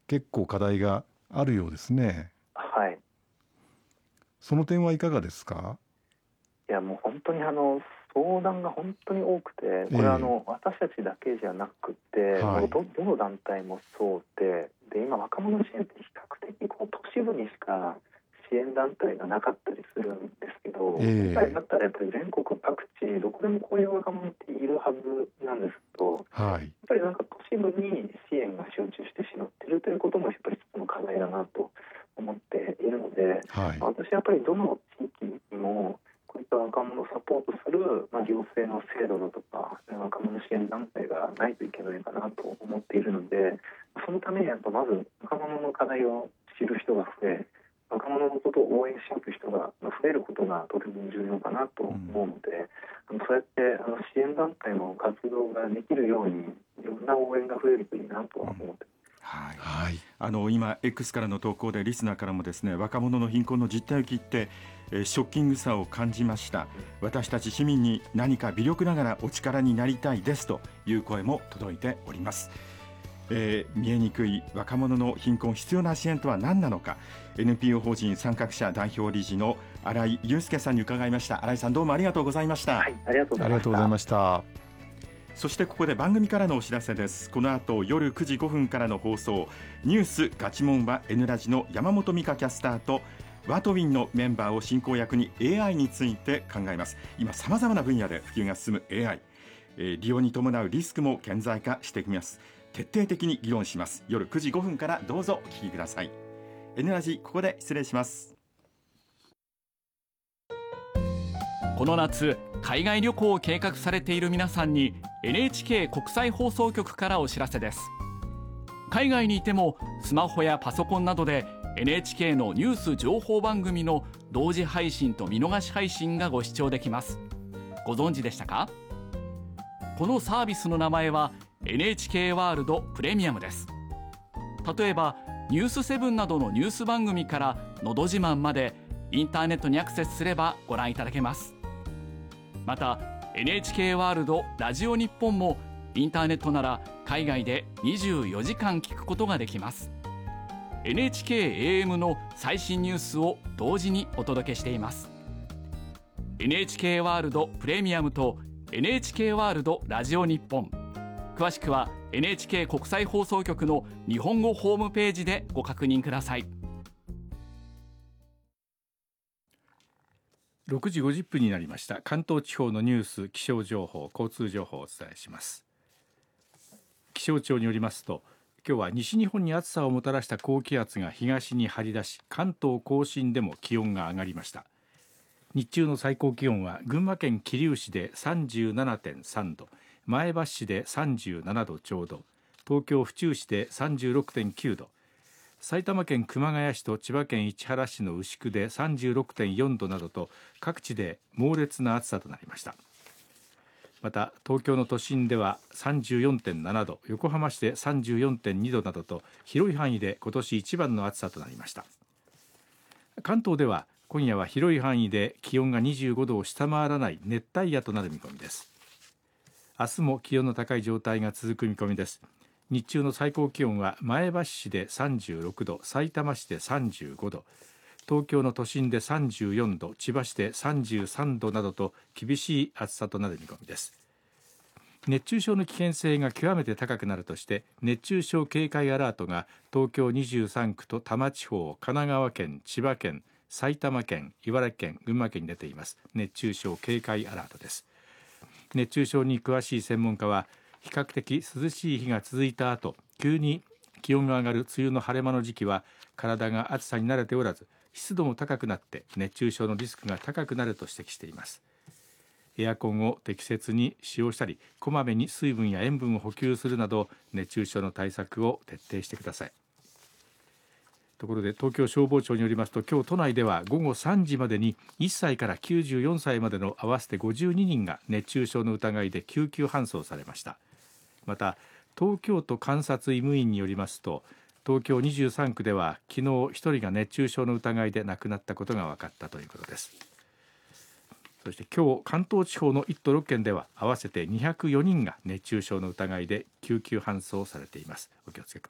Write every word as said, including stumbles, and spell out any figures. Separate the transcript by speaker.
Speaker 1: 結構課題があるようですね。
Speaker 2: はい。
Speaker 1: その点はいかがですか？
Speaker 2: いやもう本当にあの相談が本当に多くて、これはあ
Speaker 1: ええ
Speaker 2: の私たちだけじゃなくて、
Speaker 1: はい。
Speaker 2: もうどどの団体もそうで、で今若者支援って比較的こう都市部にしか支援団体がなかったりするんですけど、本
Speaker 1: ええ
Speaker 2: 来だったらやっぱり全国各地どこでもこういう若者っているはずなんですけど、
Speaker 1: はい。
Speaker 2: やっぱりなんか都市部に支援が集中してしまっているということもやっぱり一つの課題だなと思っているので、
Speaker 1: はい。
Speaker 2: 私はやっぱりどの地域にもこういった若者をサポートする、まあ、行政の制度だとか若者支援団体がないといけないかなと思っているので、そのためにやっぱまず若者の課題を知る人が増え、若者のことを応援しようという人が増えることがとても重要かなと思うので、あのそうやってあの支援団体の活動ができるようにいろんな応援が増えるといいなとは思ってます。
Speaker 3: はい
Speaker 1: はい。
Speaker 3: あの今 X からの投稿でリスナーからもですね、若者の貧困の実態を聞いて、えーショッキングさを感じました。私たち市民に何か微力ながらお力になりたいですという声も届いております。えー見えにくい若者の貧困、必要な支援とは何なのか、 エヌピーオー 法人参画者代表理事の新井祐介さんに伺いました。新井さん、どうもありがとうございました。
Speaker 2: はい、ありがとうございました。
Speaker 1: ありがとうございました。
Speaker 3: そしてここで番組からのお知らせです。この後夜くじごふんからの放送、ニュースガチモンは N ラジの山本美香キャスターとワトウィンのメンバーを進行役に エーアイ について考えます。今さまざまな分野で普及が進む エーアイ、えー利用に伴うリスクも顕在化していきます。徹底的に議論します。夜くじごふんからどうぞお聞きください。 N ラジ、ここで失礼します。
Speaker 4: この夏、海外旅行を計画されている皆さんに エヌエイチケー 国際放送局からお知らせです。海外にいてもスマホやパソコンなどで エヌエイチケー のニュース情報番組の同時配信と見逃し配信がご視聴できます。ご存知でしたか？このサービスの名前は エヌエイチケー ワールドプレミアムです。例えばニュースセブンなどのニュース番組からのど自慢までインターネットにアクセスすればご覧いただけます。また エヌエイチケー ワールドラジオ日本もインターネットなら海外でにじゅうよじかん聞くことができます。 エヌエイチケーエーエム の最新ニュースを同時にお届けしています。 エヌエイチケー ワールドプレミアムと エヌエイチケー ワールドラジオ日本、詳しくは エヌエイチケー 国際放送局の日本語ホームページでご確認ください。
Speaker 5: ろくじごじゅっぷんになりました。関東地方のニュース、気象情報、交通情報をお伝えします。気象庁によりますと、今日は西日本に暑さをもたらした高気圧が東に張り出し、関東甲信でも気温が上がりました。日中の最高気温は群馬県桐生市で さんじゅうななてんさんど、前橋市でさんじゅうななどちょうど、東京府中市で さんじゅうろくてんきゅうど、埼玉県熊谷市と千葉県市原市の牛久で さんじゅうろくてんよんどなどと各地で猛烈な暑さとなりました。また東京の都心では さんじゅうよんてんななど、横浜市で さんじゅうよんてんにどなどと広い範囲で今年一番の暑さとなりました。関東では今夜は広い範囲で気温がにじゅうごどを下回らない熱帯夜となる見込みです。明日も気温の高い状態が続く見込みです。日中の最高気温は前橋市でさんじゅうろくど、さいたま市でさんじゅうごど、東京の都心でさんじゅうよんど、千葉市でさんじゅうさんどなどと厳しい暑さとなる見込みです。熱中症の危険性が極めて高くなるとして熱中症警戒アラートが東京にじゅうさんくと多摩地方、神奈川県、千葉県、埼玉県、茨城県、群馬県に出ています。熱中症警戒アラートです。熱中症に詳しい専門家は、比較的涼しい日が続いた後、急に気温が上がる梅雨の晴れ間の時期は体が暑さに慣れておらず、湿度も高くなって熱中症のリスクが高くなると指摘しています。エアコンを適切に使用したり、こまめに水分や塩分を補給するなど熱中症の対策を徹底してください。ところで東京消防庁によりますと、今日都内では午後さんじまでにいっさいからきゅうじゅうよんさいまでの合わせてごじゅうににんが熱中症の疑いで救急搬送されました。また東京都監察医務院によりますと、東京にじゅうさんくでは昨日ひとりが熱中症の疑いで亡くなったことが分かったということです。そして今日関東地方のいっ都ろっけんでは合わせてにひゃくよにんが熱中症の疑いで救急搬送されています。お気をつけください。